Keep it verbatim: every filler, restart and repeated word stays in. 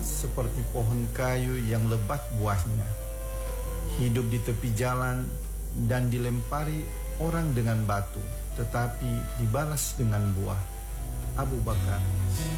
seperti pohon kayu yang lebat buahnya, hidup di tepi jalan dan dilempari orang dengan batu, tetapi dibalas dengan buah. Abu Bakar.